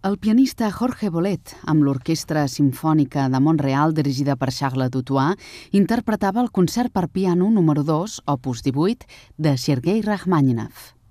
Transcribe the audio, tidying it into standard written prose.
El pianista Jorge Bolet, amb l'Orquestra Simfònica de Mont-real dirigida per Charles Dutoit, interpretava el concert per piano número 2, opus 18, de Sergei Rachmaninoff.